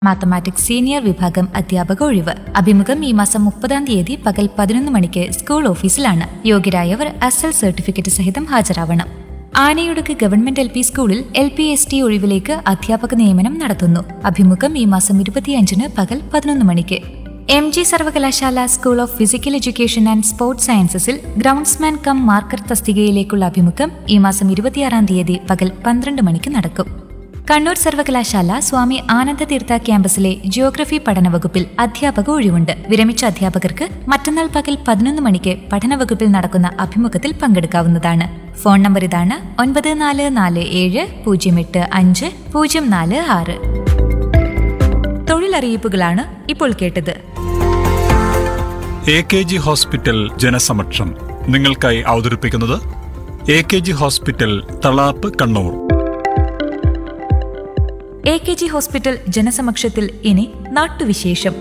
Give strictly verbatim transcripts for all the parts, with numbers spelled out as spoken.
Mathematics senior വിഭാഗം അധ്യാപക ഒഴിവ്. അഭിമുഖം ഈ മാസം മുപ്പതാം തീയതി പകൽ പതിനൊന്ന് മണിക്ക് സ്കൂൾ ഓഫീസിലാണ്. യോഗ്യരായവർ അസൽ സർട്ടിഫിക്കറ്റ് സഹിതം ഹാജരാവണം. ആനയുടുക്ക് ഗവൺമെന്റ് എൽ പി സ്കൂളിൽ എൽ പി എസ് ടി ഒഴിവിലേക്ക് അധ്യാപക നിയമനം നടത്തുന്നു. അഭിമുഖം ഈ മാസം ഇരുപത്തിയഞ്ചിന് പകൽ പതിനൊന്ന് മണിക്ക്. എം ജി സർവകലാശാല school of physical education and sports സയൻസസിൽ groundsman come marker തസ്തികയിലേക്കുള്ള അഭിമുഖം ഈ മാസം ഇരുപത്തിയാറാം തീയതി പകൽ പന്ത്രണ്ട് മണിക്ക് നടക്കും. കണ്ണൂർ സർവകലാശാല സ്വാമി ആനന്ദതീർത്ഥ ക്യാമ്പസിലെ ജിയോഗ്രഫി പഠന വകുപ്പിൽ അധ്യാപക ഒഴിവുണ്ട്. വിരമിച്ച അധ്യാപകർക്ക് മറ്റന്നാൾ പകൽ പതിനൊന്ന് മണിക്ക് പഠന വകുപ്പിൽ നടക്കുന്ന അഭിമുഖത്തിൽ പങ്കെടുക്കാവുന്നതാണ്. ഫോൺ നമ്പർ ഇതാണ്: ഒൻപത് നാല് നാല് ഏഴ് പൂജ്യം എട്ട് അഞ്ച് പൂജ്യം നാല് ആറ്. തൊഴിലറിയിപ്പുകളാണ് ഇപ്പോൾ കേട്ടത്. എ കെ ജി ഹോസ്പിറ്റൽ ജനസമക്ഷം നിങ്ങൾക്കായി അവതരിപ്പിക്കുന്നത് A K G hospital Thalap Kannur. A K G hospital ജനസമക്ഷത്തിൽ ഇനി നാട്ടുവിശേഷം.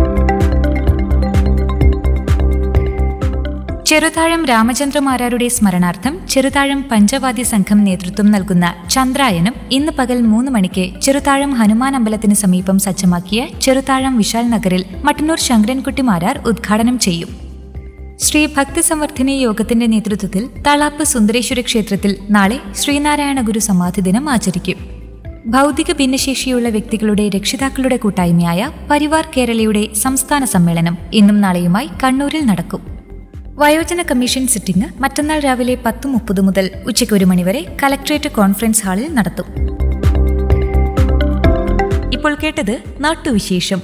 ചെറുതാഴം രാമചന്ദ്രമാരാരുടെ സ്മരണാർത്ഥം ചെറുതാഴം പഞ്ചവാദ്യ സംഘം നേതൃത്വം നൽകുന്ന ചന്ദ്രായനം ഇന്ന് പകൽ മൂന്ന് മണിക്ക് ചെറുതാഴം ഹനുമാൻ അമ്പലത്തിന് സമീപം സജ്ജമാക്കിയ ചെറുതാഴം വിശാൽ നഗറിൽ മട്ടന്നൂർ ശങ്കരൻകുട്ടി മാരാർ ഉദ്ഘാടനം ചെയ്യും. ശ്രീ ഭക്തിസംവർദ്ധിനി യോഗത്തിന്റെ നേതൃത്വത്തിൽ തളാപ്പ് സുന്ദരേശ്വര ക്ഷേത്രത്തിൽ നാളെ ശ്രീനാരായണ ഗുരു സമാധി ദിനം ആചരിക്കും. ഭൗതിക ഭിന്നശേഷിയുള്ള വ്യക്തികളുടെ രക്ഷിതാക്കളുടെ കൂട്ടായ്മയായ പരിവാർ കേരളയുടെ സംസ്ഥാന സമ്മേളനം ഇന്നും നാളെയുമായി കണ്ണൂരിൽ നടക്കും. വയോജന കമ്മീഷൻ സിറ്റിംഗ് മറ്റന്നാൾ രാവിലെ പത്ത് മുപ്പത് മുതൽ ഉച്ചയ്ക്ക് ഒരു മണിവരെ കലക്ട്രേറ്റ് കോൺഫറൻസ് ഹാളിൽ നടത്തും. ഇപ്പോൾ കേട്ടത് നാട്ടുവിശേഷം.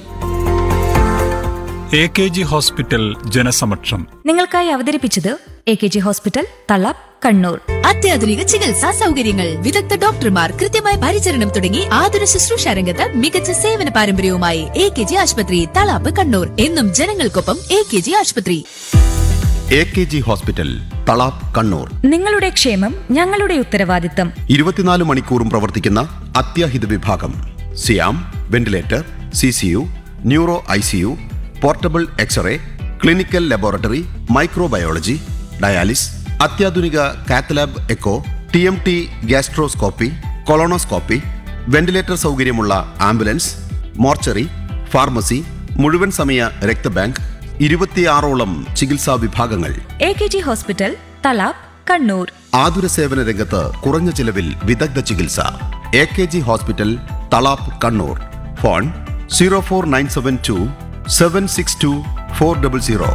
എ കെ ജി ഹോസ്പിറ്റൽ ജനസമക്ഷം നിങ്ങൾക്കായി അവതരിപ്പിച്ചത് A K G hospital Thalap Kannur. അത്യാധുനിക ചികിത്സാ സൗകര്യങ്ങൾ, വിദഗ്ധ ഡോക്ടർമാർ, കൃത്യമായ പരിചരണം തുടങ്ങി ആതുര ശുശ്രൂഷ രംഗത്ത് മികച്ച സേവന പാരമ്പര്യവുമായി എ കെ ജി ആശുപത്രി തളാപ്പ് കണ്ണൂർ. എന്നും ജനങ്ങൾക്കൊപ്പം എ കെ ജി ആശുപത്രി. A K G hospital Thalap Kannur. നിങ്ങളുടെ ക്ഷേമം ഞങ്ങളുടെ ഉത്തരവാദിത്തം. ഇരുപത്തിനാല് മണിക്കൂറും പ്രവർത്തിക്കുന്ന അത്യാഹിത വിഭാഗം, സിയാം, ventilator, C C U, neuro I C U, portable x-ray, clinical laboratory, microbiology, dialysis, അത്യാധുനിക cath lab echo, T M T gastroscopy, colonoscopy, ventilator സൗകര്യമുള്ള ആംബുലൻസ്, മോർച്ചറി, ഫാർമസി, മുഴുവൻ സമയ രക്തബാങ്ക്, ഇരുപത്തിയാറോളം ചികിത്സാ വിഭാഗങ്ങൾ. A K G hospital Thalap Kannur. ആതുര സേവന രംഗത്ത് കുറഞ്ഞ ചിലവിൽ വിദഗ്ധ ചികിത്സ. A K G hospital Thalap Kannur. Phone zero four nine seven to seven six to four double zero.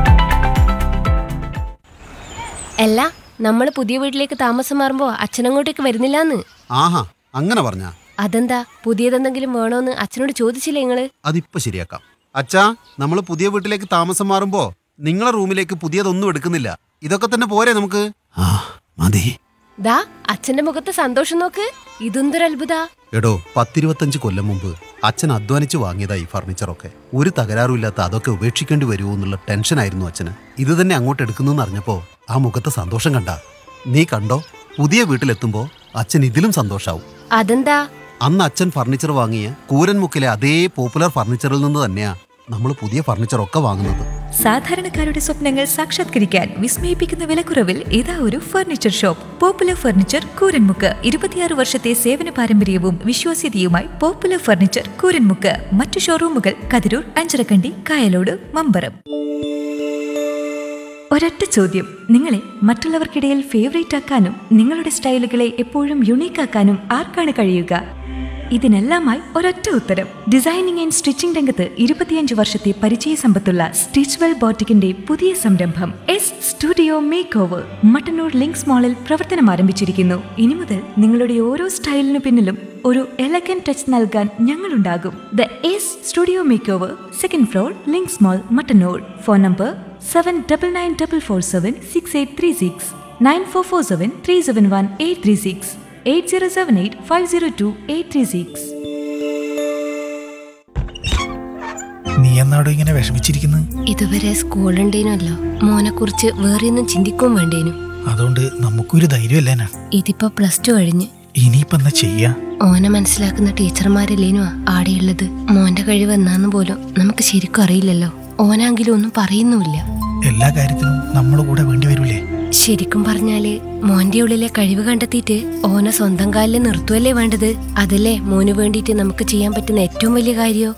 അല്ല, നമ്മള് പുതിയ വീട്ടിലേക്ക് താമസം മാറുമ്പോ അച്ഛനങ്ങോട്ടേക്ക് വരുന്നില്ലാന്ന്. ആഹാ, അങ്ങനെ പറഞ്ഞാ? അതെന്താ, പുതിയതെന്തെങ്കിലും വേണോന്ന് അച്ഛനോട് ചോദിച്ചില്ലേ നിങ്ങള്? അതിപ്പോ ശരിയാക്കാം. അച്ഛാ, നമ്മള് പുതിയ വീട്ടിലേക്ക് താമസം മാറുമ്പോ നിങ്ങളെ റൂമിലേക്ക് പുതിയതൊന്നും എടുക്കുന്നില്ല. ഇതൊക്കെ തന്നെ പോരെ നമുക്ക്? ആ മതി. ദാ അച്ഛന്റെ മുഖത്ത് സന്തോഷം നോക്ക്. ഇതെന്തൊരു അത്ഭുത. എടോ, പത്തിരുപത്തഞ്ച് കൊല്ലം മുമ്പ് അച്ഛൻ അധ്വാനിച്ച് വാങ്ങിയതാ ഈ ഫർണിച്ചറൊക്കെ. ഒരു തകരാറുമില്ലാത്ത അതൊക്കെ ഉപേക്ഷിക്കേണ്ടി വരുമോ എന്നുള്ള ടെൻഷനായിരുന്നു അച്ഛന്. ഇത് തന്നെ അങ്ങോട്ട് എടുക്കുന്നു അറിഞ്ഞപ്പോ ആ മുഖത്തെ സന്തോഷം കണ്ട. നീ കണ്ടോ, പുതിയ വീട്ടിലെത്തുമ്പോ അച്ഛൻ ഇതിലും സന്തോഷാവും. അതെന്താ? അന്ന് അച്ഛൻ ഫർണിച്ചർ വാങ്ങിയ കൂരൻമുക്കിലെ അതേ പോപ്പുലർ ഫർണിച്ചറിൽ നിന്ന് തന്നെയാ നമ്മൾ പുതിയ ഫർണിച്ചറൊക്കെ വാങ്ങുന്നത്. സാധാരണക്കാരുടെ സ്വപ്നങ്ങൾ സാക്ഷാത്കരിക്കാൻ വിസ്മയിപ്പിക്കുന്ന വിലക്കുറവിൽ ഇതാ ഒരു furniture shop. Popular furniture Kooranmukku. ഇരുപത്തിയാറ് വർഷത്തെ സേവന പാരമ്പര്യവും വിശ്വാസ്യതയുമായി പോപ്പുലർ ഫർണിച്ചർ കൂരൻമുക്ക്. മറ്റു ഷോറൂമുകൾ കതിരൂർ, അഞ്ചരക്കണ്ടി, കായലോട്, മമ്പറം. ഒരൊറ്റ ചോദ്യം: നിങ്ങളെ മറ്റുള്ളവർക്കിടയിൽ ഫേവറേറ്റ് ആക്കാനും നിങ്ങളുടെ സ്റ്റൈലുകളെ എപ്പോഴും യുണീക്ക് ആക്കാനും ആർക്കാണ് കഴിയുക? ഇതിനെല്ലാമായി ഒരൊറ്റ ഉത്തരം. ഡിസൈനിങ് ആൻഡ് സ്റ്റിച്ചിംഗ് രംഗത്ത് ഇരുപത്തിയഞ്ച് വർഷത്തെ പരിചയ സമ്പത്തുള്ള സ്റ്റിച്ച്വെൽ ബോട്ടിക്കിന്റെ പുതിയ സംരംഭം S studio make over Mattannur links മാളിൽ പ്രവർത്തനം ആരംഭിച്ചിരിക്കുന്നു. ഇനി മുതൽ നിങ്ങളുടെ ഓരോ സ്റ്റൈലിനു പിന്നിലും ഒരു എലഗൻ ടച്ച് നൽകാൻ ഞങ്ങളുണ്ടാകും. The S studio make over, second floor, links mall, Mattannur. Phone number seven double nine double four seven six eight three six, nine four four seven three seven one eight three six, eight zero seven eight five zero to eight three six. നീ എന്നാടോ ഇങ്ങനെ വിഷമിച്ചിരിക്കുന്നു? ഇതുവരെ സ്കൂളുണ്ടേനല്ലോ, മോനെ കുറിച്ച് വേറെ ഒന്നും ചിന്തിക്കും വേണ്ടേനു. അതുകൊണ്ട് നമുക്കൊരു ധൈര്യമല്ലേനാ. ഇതിപ്പോ പ്ലസ് ടു കഴിഞ്ഞ് ഇനിയിപ്പോ എന്താ ചെയ്യാ? ഓനെ മനസ്സിലാക്കുന്ന ടീച്ചർമാരല്ലേനു ആടെയുള്ളത്. മോന്റെ കഴിവ് എന്നാന്ന് പോലും നമുക്ക് ശരിക്കും അറിയില്ലല്ലോ. ഓനാങ്കിലും ഒന്നും പറയുന്നുമില്ല. എല്ലാ കാര്യത്തിനും നമ്മുടെ കൂടെ വേണ്ടി വരൂലേ? ശരിക്കും പറഞ്ഞാല് മോന്റെ ഉള്ളിലെ കഴിവ് കണ്ടെത്തിയിട്ട് ഓനെ സ്വന്തം കാലിൽ നിർത്തുവല്ലേ വേണ്ടത്. അതല്ലേ മോന് വേണ്ടിയിട്ട് നമുക്ക് ചെയ്യാൻ പറ്റുന്ന ഏറ്റവും വലിയ കാര്യോ.